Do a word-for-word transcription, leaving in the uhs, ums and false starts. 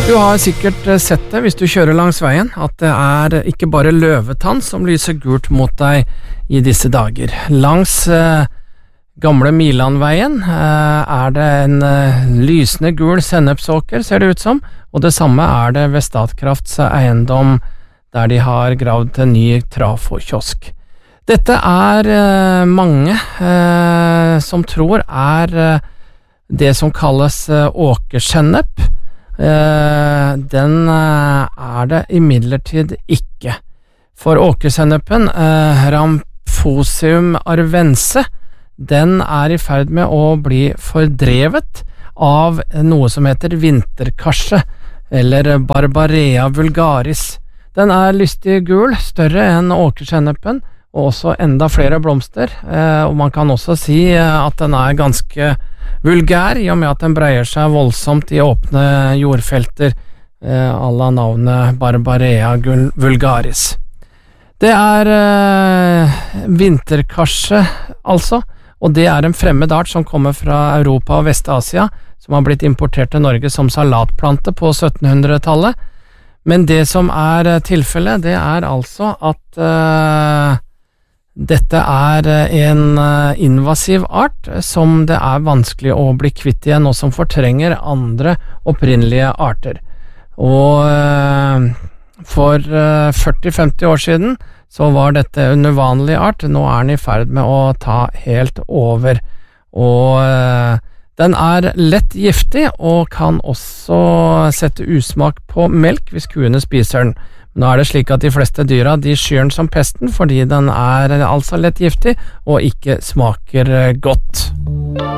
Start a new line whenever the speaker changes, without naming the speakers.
Du har sikkert sett det hvis du kjører langs veien, at det er ikke bare løvetann som lyser gult mot deg i disse dager. Langs eh, gamle Milandveien eh, er det en eh, lysende gul sennepsåker, ser det ut som, og det samme er det ved Statkrafts eiendom, der de har gravd til ny trafokiosk. Dette er eh, mange eh, som tror er eh, det som kalles eh, åkersennep. Uh, den uh, er det imidlertid ikke. For åkersennepen, uh, Ramphosium arvense, den er i ferd med å bli fordrevet av noe som heter vinterkarse, eller Barbarea vulgaris. Den er lystig gul, større enn åkersennepen, og også enda flere blomster, uh, og man kan også si uh, at den er ganske vulgær, i og med at den breier seg voldsomt i åpne jordfelter, eh, à la navnet Barbarea vulgaris. Det er eh, vinterkarse, altså, og det er en fremmed art som kommer fra Europa og Vest-Asia, som har blitt importert til Norge som salatplante på syttenhundretallet. Men det som er tilfellet, det er altså at eh, dette er en invasiv art som det er vanskelig å bli kvitt igjen, og som fortrenger andre opprinnelige arter. Og for førti til femti år siden så var dette en uvanlig art, nå er den i ferd med å ta helt over. Og den er lett giftig, og kan også sette usmak på melk hvis kuene spiser den. Nå er det slik at de fleste dyra de skyr den som pesten, fordi den er altså lett giftig og ikke smaker godt.